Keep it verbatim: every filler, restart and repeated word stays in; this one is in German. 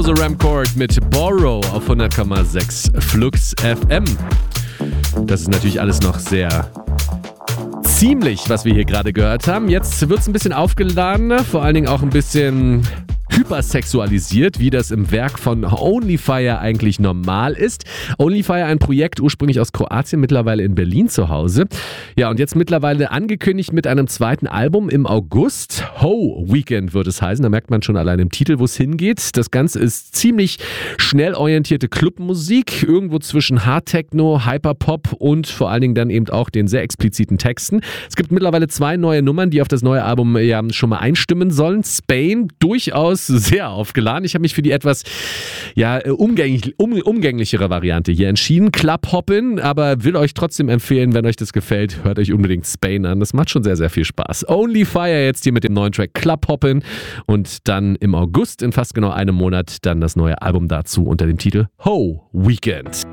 The Ramcord mit Borrow auf hundert Komma sechs Flux F M. Das ist natürlich alles noch sehr ziemlich, was wir hier gerade gehört haben. Jetzt wird es ein bisschen aufgeladener, vor allen Dingen auch ein bisschen hypersexualisiert, wie das im Werk von Onlyfire eigentlich normal ist. Onlyfire, ein Projekt ursprünglich aus Kroatien, mittlerweile in Berlin zu Hause. Ja, und jetzt mittlerweile angekündigt mit einem zweiten Album im August. Ho Weekend wird es heißen. Da merkt man schon allein im Titel, wo es hingeht. Das Ganze ist ziemlich schnell orientierte Clubmusik, irgendwo zwischen Hardtechno, Hyperpop und vor allen Dingen dann eben auch den sehr expliziten Texten. Es gibt mittlerweile zwei neue Nummern, die auf das neue Album ja schon mal einstimmen sollen. Spain, durchaus sehr aufgeladen. Ich habe mich für die etwas ja, umgänglich, um, umgänglichere Variante hier entschieden. Clubhoppin', aber will euch trotzdem empfehlen, wenn euch das gefällt, hört euch unbedingt Spain an. Das macht schon sehr, sehr viel Spaß. Onlyfire jetzt hier mit dem neuen Track Clubhoppin' und dann im August in fast genau einem Monat dann das neue Album dazu unter dem Titel Ho Weekend.